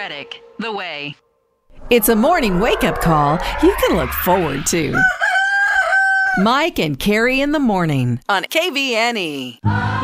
Reddick, The Way. It's a morning wake-up call you can look forward to. Mike and Carrie in the morning on KVNE.